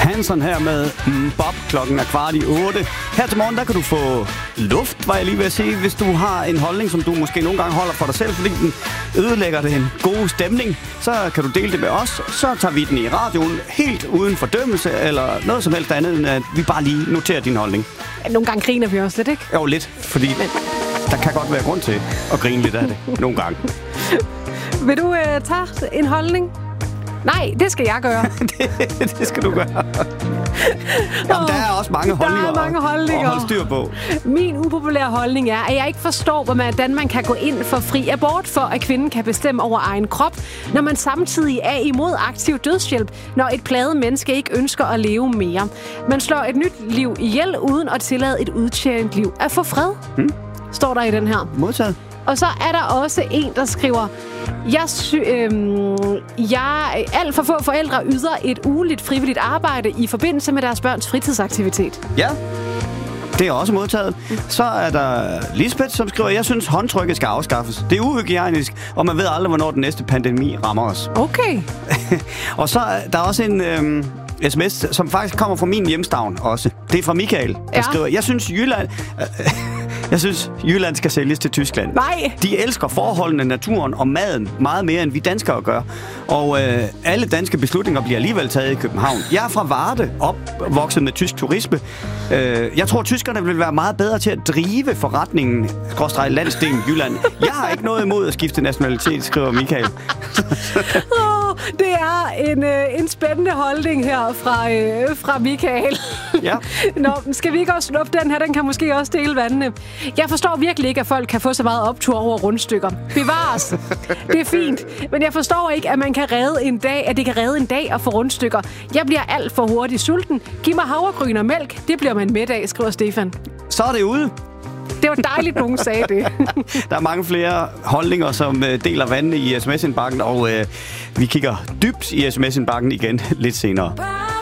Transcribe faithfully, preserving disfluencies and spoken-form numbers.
Hanson her med mm, Bob. Klokken er kvart i otte. Her til morgen, der kan du få luft, var jeg lige ved at sige, hvis du har en holdning, som du måske nogle gange holder for dig selv, fordi den ødelægger den gode stemning. Så kan du dele det med os. Så tager vi den i radioen helt uden fordømmelse eller noget som helst andet, end at vi bare lige noterer din holdning. Nogle gange griner vi også lidt, ikke? Jo, lidt, fordi Men... der kan godt være grund til at grine lidt af det. Nogle gange. Vil du øh, tage en holdning? Nej, det skal jeg gøre. det, det skal du gøre. Jamen, der er også mange holdninger, der er mange holdninger at holde styr på. Min upopulære holdning er, at jeg ikke forstår, hvordan man kan gå ind for fri abort, for at kvinden kan bestemme over egen krop, når man samtidig er imod aktiv dødshjælp, når et plaget menneske ikke ønsker at leve mere. Man slår et nyt liv ihjel, uden at tillade et udtjent liv at få fred. Hmm? Står der i den her. Modtaget. Og så er der også en, der skriver, jeg, sy- øhm, jeg alt for få forældre yder et ugenligt frivilligt arbejde i forbindelse med deres børns fritidsaktivitet. Ja, det er også modtaget. Så er der Lisbeth, som skriver, jeg synes, håndtrykket skal afskaffes. Det er uhygienisk, og man ved aldrig, hvornår den næste pandemi rammer os. Okay. Og så er der også en øhm, sms, som faktisk kommer fra min hjemstavn også. Det er fra Michael, der ja. skriver, jeg synes, Jylland... Øh, Jeg synes, Jylland skal sælges til Tyskland. Nej. De elsker forholdene, naturen og maden meget mere, end vi danskere gør. Og øh, alle danske beslutninger bliver alligevel taget i København. Jeg er fra Varde, opvokset med tysk turisme. Øh, jeg tror, tyskerne vil være meget bedre til at drive forretningen, skråstreg landsdelen Jylland. Jeg har ikke noget imod at skifte nationalitet, skriver Michael. oh, det er en, øh, en spændende holdning her fra, øh, fra Michael. Ja. Nå, skal vi ikke også snuppe den her? Den kan måske også dele vandene. Jeg forstår virkelig ikke, at folk kan få så meget optur over rundstykker. Bevares. Det er fint. Men jeg forstår ikke, at man kan redde en dag, at det kan redde en dag at få rundstykker. Jeg bliver alt for hurtigt sulten. Giv mig havregryn og mælk. Det bliver man midt af, skriver Stefan. Så er det ude. Det var dejligt, nogen sagde det. Der er mange flere holdninger, som øh, deler vandene i sms-indbakken, og øh, vi kigger dybt i sms-indbakken igen lidt senere.